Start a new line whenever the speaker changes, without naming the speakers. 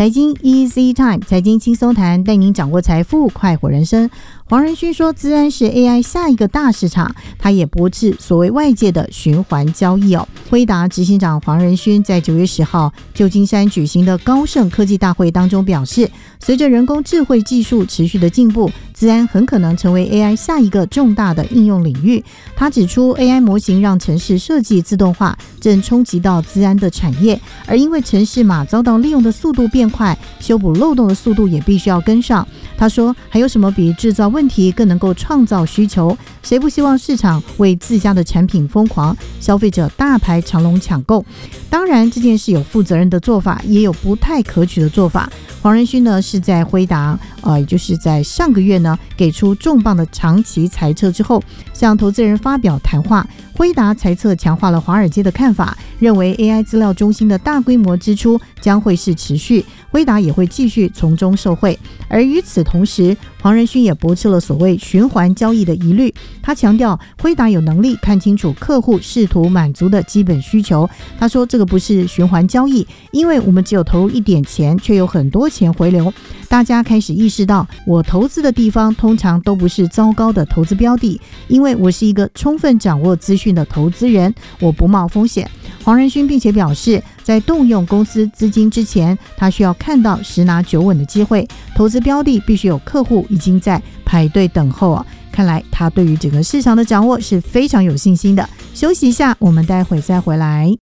财经 Easy Time 财经轻松谈，带您掌握财富，快活人生。黄仁勋说，资安是 AI 下一个大市场，他也驳斥所谓外界的循环交易辉达执行长黄仁勋在9月10号旧金山举行的高盛科技大会当中表示，随着人工智慧技术持续的进步，资安很可能成为 AI 下一个重大的应用领域。他指出， AI 模型让程式设计自动化正冲击到资安的产业，而因为程式码遭到利用的速度变快，修补漏洞的速度也必须要跟上。他说，还有什么比制造问题更能够创造需求？谁不希望市场为自家的产品疯狂，消费者大排长龙抢购？当然，这件事有负责任的做法，也有不太可取的做法。黄仁勋呢是在辉达也就是在上个月呢给出重磅的长期财测之后，向投资人发表谈话。辉达财测强化了华尔街的看法，认为 AI 资料中心的大规模支出将会是持续，辉达也会继续从中受惠。而与此同时，黄仁勋也驳斥了所谓循环交易的疑虑。他强调，辉达有能力看清楚客户试图满足的基本需求。他说，这个不是循环交易，因为我们只有投入一点钱，却有很多钱回流。大家开始意识到，我投资的地方通常都不是糟糕的投资标的，因为我是一个充分掌握资讯的投资人，我不冒风险。黄仁勋并且表示，在动用公司资金之前，他需要看到十拿九稳的机会，投资标的必须有客户已经在排队等候看来他对于整个市场的掌握是非常有信心的。休息一下，我们待会再回来。